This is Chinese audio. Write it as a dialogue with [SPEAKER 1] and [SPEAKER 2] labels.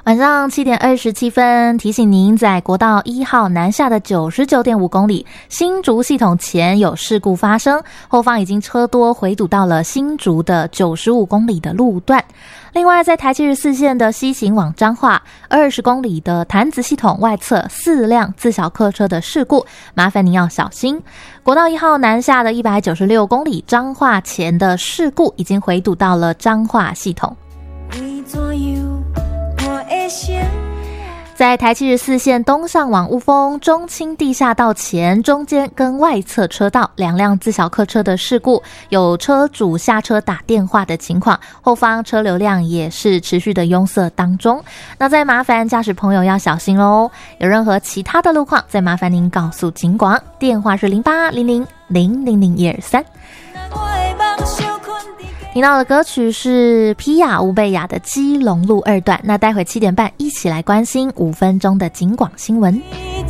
[SPEAKER 1] 晚上7点27分，提醒您在国道1号南下的 99.5 公里新竹系统前有事故发生，后方已经车多回堵到了新竹的95公里的路段。另外在台七十四线的西行往彰化20公里的潭子系统外侧4辆自小客车的事故，麻烦您要小心。国道1号南下的196公里彰化前的事故已经回堵到了彰化系统。在台七十四线东上往雾峰中清地下道前中间跟外侧车道2辆自小客车的事故，有车主下车打电话的情况，后方车流量也是持续的拥塞当中。那再麻烦驾驶朋友要小心咯，有任何其他的路况再麻烦您告诉警广，电话是0800000123。听到的歌曲是皮亚乌贝亚的基隆路2段。那待会7点半一起来关心5分钟的警广新闻。